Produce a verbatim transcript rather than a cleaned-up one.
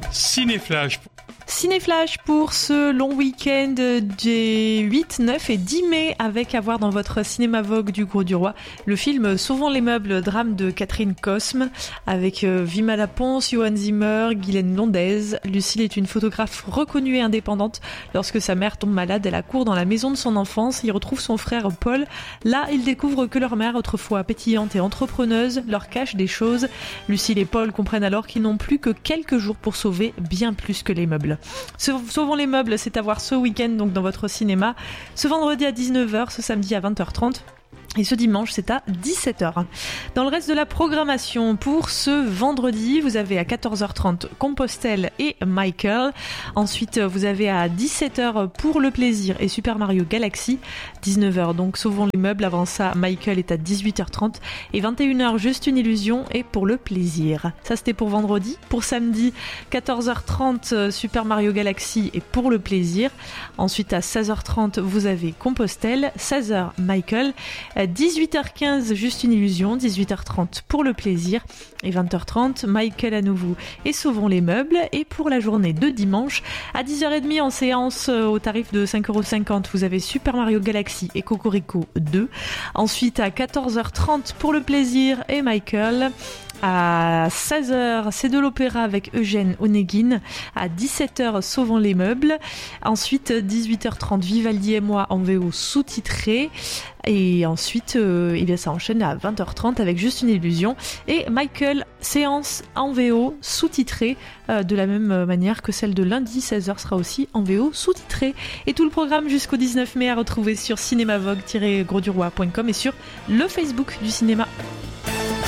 Cinéflash. Cinéflash pour ce long week-end des huit, neuf et dix mai avec à voir dans votre cinéma Vogue du Gros du Roi le film Sauvons les meubles, drame de Catherine Cosme avec Vima Laponce, Johan Zimmer, Guylaine Londez. Lucille est une photographe reconnue et indépendante. Lorsque sa mère tombe malade, elle accourt dans la maison de son enfance. Il retrouve son frère Paul. Là, il découvre que leur mère, autrefois pétillante et entrepreneuse, leur cache des choses. Lucille et Paul comprennent alors qu'ils n'ont plus que quelques jours pour sauver bien plus que les meubles. Sauvons les meubles, c'est à voir ce week-end donc dans votre cinéma, ce vendredi à dix-neuf heures, ce samedi à vingt heures trente. Et ce dimanche, c'est à dix-sept heures. Dans le reste de la programmation, pour ce vendredi, vous avez à quatorze heures trente Compostelle et Michael. Ensuite, vous avez à dix-sept heures Pour le plaisir et Super Mario Galaxy. dix-neuf heures, donc Sauvons les meubles. Avant ça, Michael est à dix-huit heures trente. Et vingt et une heures, Juste une illusion et Pour le plaisir. Ça, c'était pour vendredi. Pour samedi, quatorze heures trente, Super Mario Galaxy et Pour le plaisir. Ensuite, à seize heures trente, vous avez Compostelle. seize heures, Michael. dix-huit heures quinze, Juste une illusion, dix-huit heures trente Pour le plaisir et vingt heures trente, Michael à nouveau et Sauvons les meubles. Et pour la journée de dimanche, à dix heures trente en séance au tarif de cinq euros cinquante, vous avez Super Mario Galaxy et Cocorico deux. Ensuite à quatorze heures trente, Pour le plaisir et Michael. À seize heures, c'est de l'opéra avec Eugène Onegin. À dix-sept heures, Sauvons les meubles. Ensuite, dix-huit heures trente, Vivaldi et moi en V O sous-titré. Et ensuite, euh, eh bien, ça enchaîne à vingt heures trente avec Juste une illusion. Et Michael, séance en V O sous-titré, euh, de la même manière que celle de lundi, seize heures, sera aussi en V O sous-titré. Et tout le programme jusqu'au dix-neuf mai à retrouver sur cinémavogue tiret gros du roi point com et sur le Facebook du cinéma.